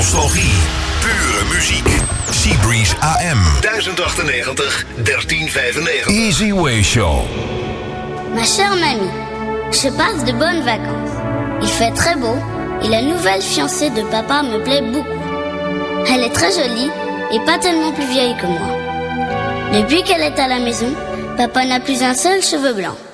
nostalgie. Pure muziek. Seabreeze AM. 1098 1395. Easy Way Show. Ma chère mamie, je passe de bonnes vacances. Il fait très beau et la nouvelle fiancée de papa me plaît beaucoup. Elle est très jolie et pas tellement plus vieille que moi. Depuis qu'elle est à la maison, papa n'a plus un seul cheveu blanc.